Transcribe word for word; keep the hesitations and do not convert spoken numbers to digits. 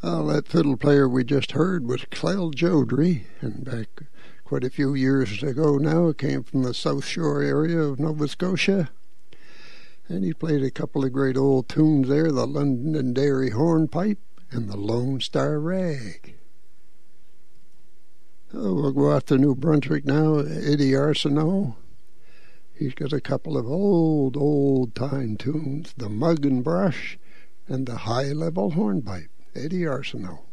Well, that fiddle player we just heard was Clell Jodrey, and back quite a few years ago now, came from the South Shore area of Nova Scotia, and he played a couple of great old tunes there, the Londonderry Hornpipe and the Lone Star Rag. Oh, we'll go off to New Brunswick now. Eddie Arsenault. He's got a couple of old, old-time tunes, the Mug and Brush and the High Level Hornpipe. Eddie Arsenault.